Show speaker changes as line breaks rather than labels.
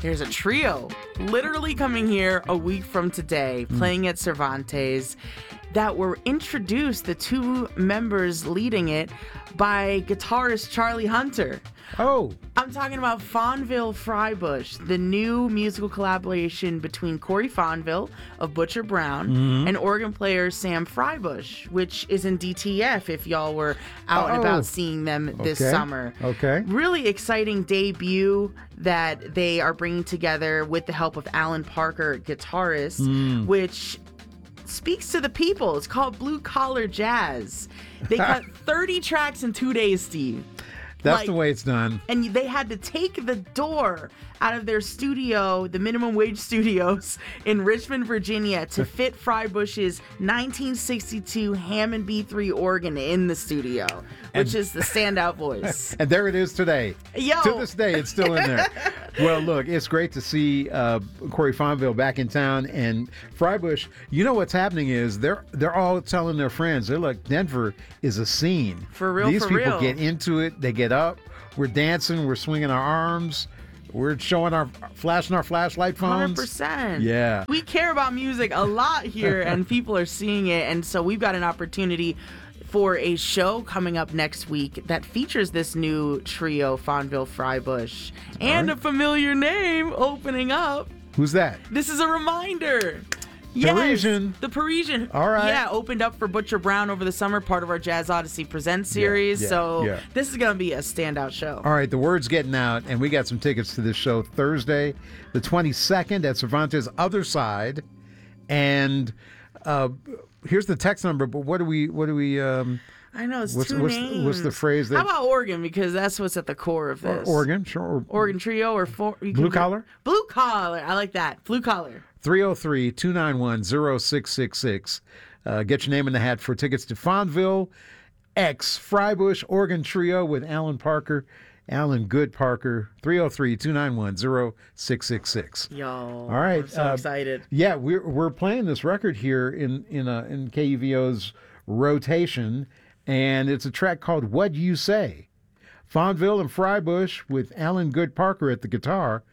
there's a trio literally coming here a week from today, playing at Cervantes, that were introduced, the two members leading it, by guitarist Charlie Hunter.
Oh.
I'm talking about Fonville Frybush, the new musical collaboration between Corey Fonville of Butcher Brown and organ player Sam Frybush, which is in DTF if y'all were out and about seeing them this summer.
Okay.
Really exciting debut that they are bringing together with the help of Alan Parker, guitarist, which speaks to the people. It's called Blue Collar Jazz. They cut 30 tracks in 2 days, Steve.
That's the way it's done.
And they had to take the door out of their studio, the minimum wage studios in Richmond, Virginia, to fit Frybush's 1962 Hammond B3 organ in the studio, which is the standout voice.
And there it is today.
Yo.
To this day, it's still in there. Well, look, it's great to see Corey Fonville back in town. And Frybush, you know what's happening is they're all telling their friends, they're like, Denver is a scene.
For real,
These
for
people
real.
get into it. They get up. We're dancing. We're swinging our arms. We're flashing our flashlight phones.
100%.
Yeah.
We care about music a lot here, and people are seeing it. And so we've got an opportunity for a show coming up next week that features this new trio, Fonville Frybush, and a familiar name opening up.
Who's that?
This is a reminder. Yes,
Parisian.
The Parisian.
All right.
Yeah, opened up for Butcher Brown over the summer, part of our Jazz Odyssey Presents series. This is going to be a standout show.
All right, the word's getting out, and we got some tickets to this show Thursday, the 22nd at Cervantes' Other Side. And here's the text number, but what do we
I know, it's
what's
names.
what's the phrase that...
How about organ? Because that's what's at the core of this.
Organ, sure.
Organ trio or
Blue collar?
Blue collar. I like that. Blue collar.
303-291-0666. Get your name in the hat for tickets to Fonville X Frybush Organ Trio with Alan Good Parker. 303-291-0666.
Yo,
all right,
I'm so excited.
Yeah, we're playing this record here in KUVO's rotation, and it's a track called "What You Say." Fonville and Frybush with Alan Good Parker at the guitar.